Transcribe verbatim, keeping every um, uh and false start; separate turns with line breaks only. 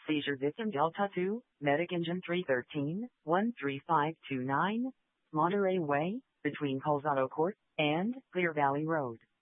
Seizure victim Delta two, Medic Engine three thirteen, one three five two nine, Monterey Way, between Colzado Court and Clear Valley Road.